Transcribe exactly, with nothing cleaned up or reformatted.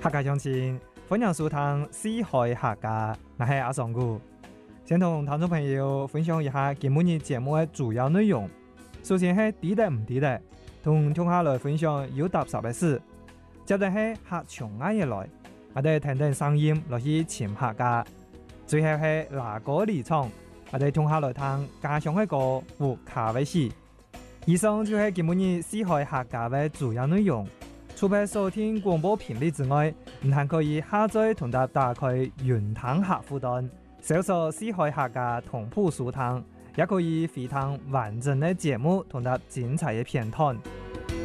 客家鄉親，歡迎收聽《四海客家》，我係阿桑姑。先同聽眾朋友分享一下今日節目嘅主要內容。首先係地得唔地得，同聽下來分享有踏實嘅事。接着係客從哪嘢來，我哋聽聽聲音落去潛客家。最後係拿歌離場，我哋聽下來聽家鄉嘅歌和卡威士。以上就係今日四海客家嘅主要內容。除咗收聽廣播頻率之外，你還可以下載同搭打開雲聽客戶端，搜索四海客家同步收聽，也可以回聽完整嘅節目同搭精彩嘅片段。